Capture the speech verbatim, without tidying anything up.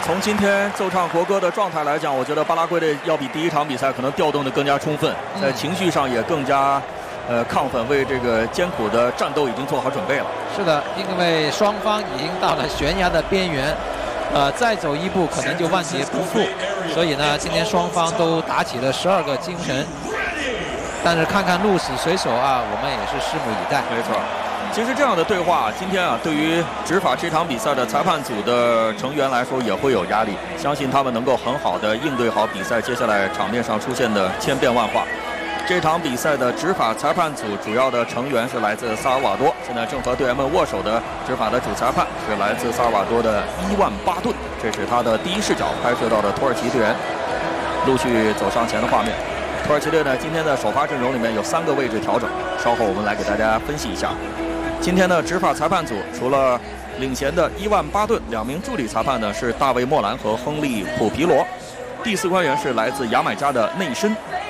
从今天奏唱国歌的状态来讲，我觉得巴拉圭队要比第一场比赛可能调动的更加充分，在情绪上也更加呃亢奋，为这个艰苦的战斗已经做好准备了。 是的，因为双方已经到了悬崖的边缘，呃，再走一步可能就万劫不复。所以呢，今天双方都打起了十二个精神。但是看看鹿死谁手啊，我们也是拭目以待。 没错。其实这样的对话，今天啊，对于执法这场比赛的裁判组的成员来说也会有压力。相信他们能够很好的应对好比赛接下来场面上出现的千变万化。这场比赛的执法裁判组主要的成员是来自萨尔瓦多，现在正和队员们握手的执法的主裁判是来自萨尔瓦多的伊万巴顿。这是他的第一视角拍摄到的土耳其队员陆续走上前的画面。土耳其队呢，今天的首发阵容里面有三个位置调整，稍后我们来给大家分析一下。今天的执法裁判组除了领衔的伊万巴顿，两名助理裁判呢是大卫莫兰和亨利普皮罗，第四官员是来自牙买加的内申。